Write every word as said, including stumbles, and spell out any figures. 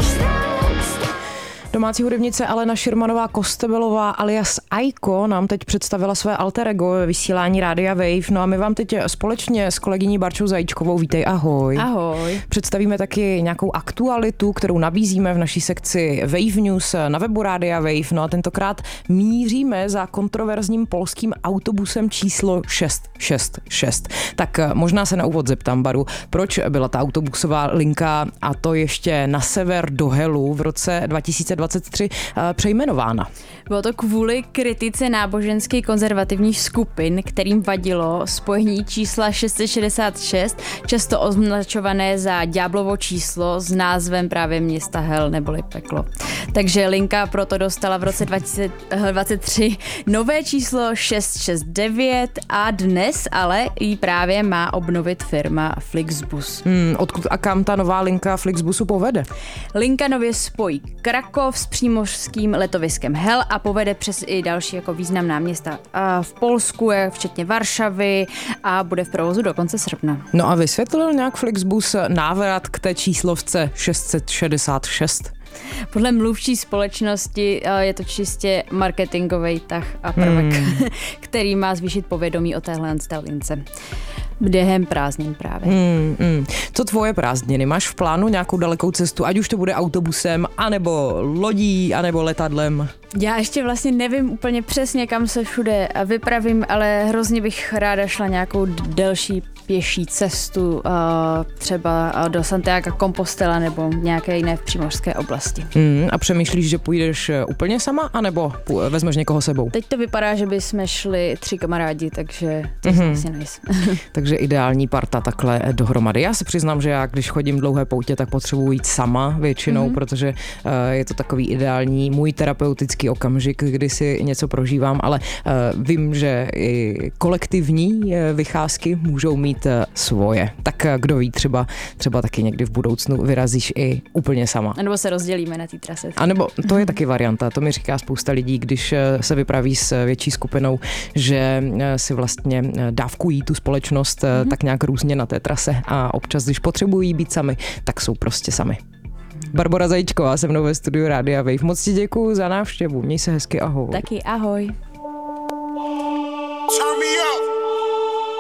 Domácí hudebnice Alena Širmanová Kostebelová alias Aiko nám teď představila své alter ego ve vysílání Rádia Wave. No a my vám teď společně s kolegyní Barčou Zajíčkovou, vítej, ahoj. Ahoj. Představíme taky nějakou aktualitu, kterou nabízíme v naší sekci Wave News na webu Rádia Wave. No a tentokrát míříme za kontroverzním polským autobusem číslo šest šest šest. Tak možná se na úvod zeptám, Baru, proč byla ta autobusová linka, a to ještě na sever do Helu v roce dva tisíce dvacet tři přejmenována? Bylo to kvůli kritice náboženských konzervativních skupin, kterým vadilo spojení čísla šest set šedesát šest, často označované za ďáblovo číslo s názvem právě města Hel neboli peklo. Takže linka proto dostala v roce dva tisíce dvacet tři nové číslo šest šest devět a dnes ale ji právě má obnovit firma Flixbus. Hmm, odkud a kam ta nová linka Flixbusu povede? Linka nově spojí Krakov s přímořským letoviskem Hel a povede přes i další jako významná města v Polsku, včetně Varšavy, a bude v provozu do konce srpna. No a vysvětlil nějak Flixbus návrat k té číslovce šest set šedesát šest? Podle mluvčí společnosti je to čistě marketingový tah a prvek, hmm. který má zvýšit povědomí o téhle lince. Během prázdnin právě. Hmm, hmm. Co tvoje prázdniny? Máš v plánu nějakou dalekou cestu, ať už to bude autobusem, anebo lodí, anebo letadlem? Já ještě vlastně nevím úplně přesně, kam se všude vypravím, ale hrozně bych ráda šla nějakou delší pěší cestu, třeba do Santiago Compostela nebo nějaké jiné v přímořské oblasti. Hmm, a přemýšlíš, že půjdeš úplně sama, anebo vezmeš někoho sebou? Teď to vypadá, že bychom šli tři kamarádi, takže to je mm-hmm. asi nice. Takže ideální parta takhle dohromady. Já se přiznám, že já, když chodím dlouhé poutě, tak potřebuji jít sama většinou, mm-hmm. protože uh, je to takový ideální můj terapeutický okamžik, kdy si něco prožívám, ale uh, vím, že i kolektivní uh, vycházky můžou mít uh, svoje. Tak uh, kdo ví, třeba, třeba taky někdy v budoucnu vyrazíš i úplně sama. A nebo se rozdělíme na té trase. A nebo to je taky varianta, to mi říká spousta lidí, když uh, se vypraví s větší skupinou, že uh, si vlastně uh, dávkují tu společnost mm-hmm. tak nějak různě na té trase a občas, když potřebují být sami, tak jsou prostě sami. Barbora Zajíčková se mnou ve studiu Rádia Wave. Moc ti děkuju za návštěvu. Měj se hezky, ahoj. Taky ahoj.